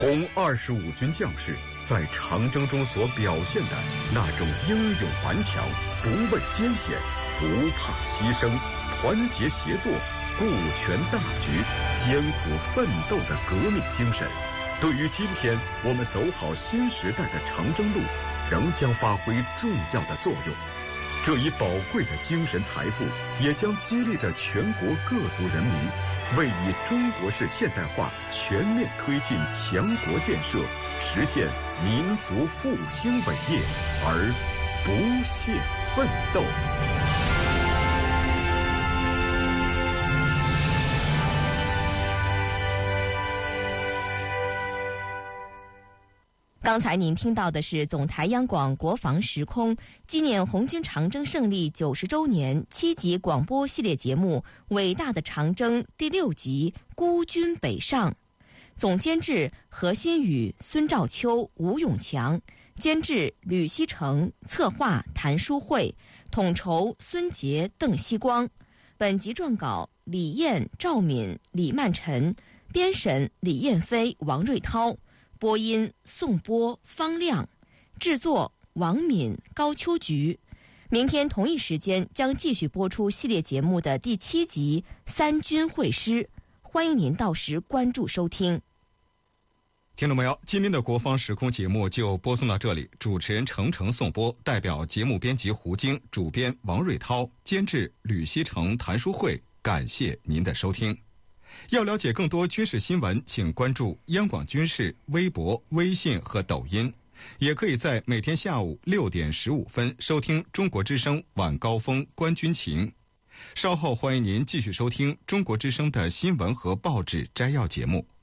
红25军将士在长征中所表现的那种英勇顽强、不畏艰险、不怕牺牲、团结协作、顾全大局、艰苦奋斗的革命精神，对于今天我们走好新时代的长征路，仍将发挥重要的作用。这一宝贵的精神财富，也将激励着全国各族人民，为以中国式现代化全面推进强国建设，实现民族复兴伟业而不懈奋斗。 刚才您听到的是总台央广国防时空纪念红军长征胜利90周年7集广播系列节目《伟大的长征》第6集《孤军北上》，总监制何新宇、孙兆秋、吴永强，监制吕锡成，策划谭书慧，统筹孙杰、邓锡光。本集撰稿李燕、赵敏、李曼晨，编审李燕飞、王瑞涛。播音宋波、方亮，制作王敏、高秋菊。明天同一时间将继续播出系列节目的第7集《三军会师》，欢迎您到时关注收听。 听众朋友，今天的国防时空节目就播送到这里，主持人程程颂播，代表节目编辑胡晶、主编王瑞涛、监制吕锡成、谭书慧，感谢您的收听。要了解更多军事新闻，请关注央广军事微博、微信和抖音，也可以在每天下午6点15分收听中国之声晚高峰观军情。稍后欢迎您继续收听中国之声的新闻和报纸摘要节目。